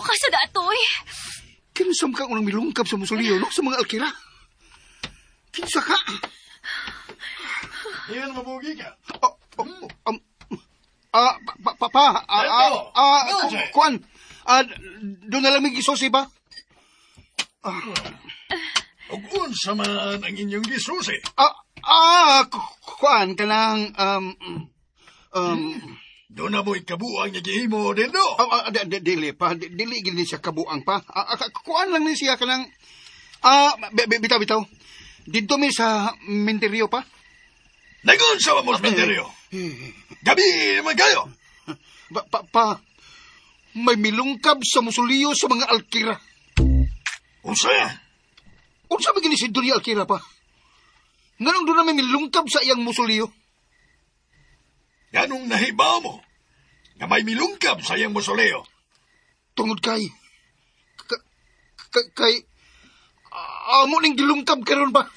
ka sa datoy. Kinsam ka unang milungkab sa musuliyo, no? Sa mga alkira. Kinsa ka? Iyan mabugi ka. Kuan, doon na lang may gisusi ba? Ug unsa man ang inyong gisusi? Kuan, kanang, Doon na mo'y kabuang niya gihimo din, no? Dili pa, dili gini siya kabuang pa. Kuan lang ni siya kanang, bitaw. Dito mi sa menteryo pa. Nagunsa ba mo sa menteryo? Gabi naman kayo. May milungkab sa musuliyo sa mga alkira. Unsa ya? Unsa ba ginisidto ni alkira pa? Nganong doon na may milungkab sa iyang musuliyo? Ganong nahibaw mo na may milungkab sa iyang musoleo? Tungod kay amo ning gilungkab karon ba?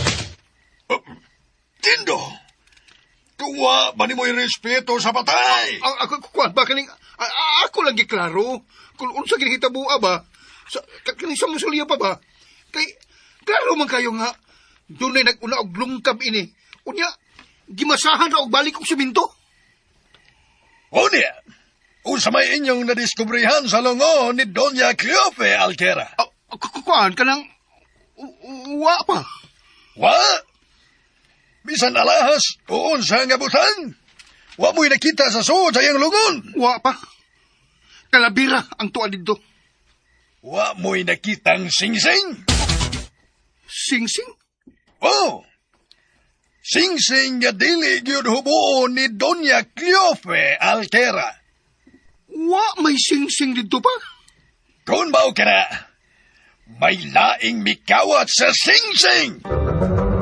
Tindo! Tuwa ba ni mo'y respeto sa patay? Kuan ba kaning ako lang giklaro kung unsa ginhitabo ba kaning sa musuliyo pa ba? Kay klaro man kayo nga dunay nag-una og lungkab ini. Unya gimasahan ra og balik og semento. Unya, unsa may inyong nadiskubrihan sa lungo ni Doña Cleofe Alquera? Kuan kanang wa pa. Wa? Bisan alahas, unsa nga butan? Wa mo'y nakita sa suod sa iyang lungon? Wa pa. Kalabira ang tuwa dito. Wa mo'y nakitang singsing? Singsing? Oh! Singsing nga dili gyud hubuon ni Doña Cleofe Alquera. Wa may singsing dito pa? Kung bao ka na, may laing mikawat sa singsing!